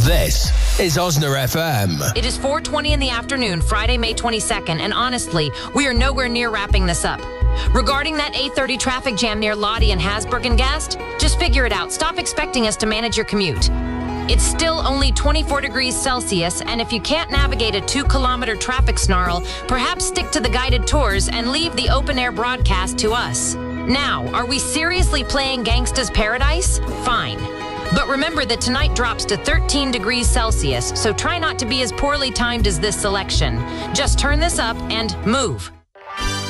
This is Osna FM. It is 4:20 in the afternoon, Friday, May 22nd, and honestly, we are nowhere near wrapping this up. Regarding that 8:30 traffic jam near Lottie and Hasbrook and Guest, just figure it out. Stop expecting us to manage your commute. It's still only 24 degrees Celsius, and if you can't navigate a 2-kilometer traffic snarl, perhaps stick to the guided tours and leave the open-air broadcast to us. Now, are we seriously playing Gangsta's Paradise? Fine. But remember that tonight drops to 13 degrees Celsius, so try not to be as poorly timed as this selection. Just turn this up and move.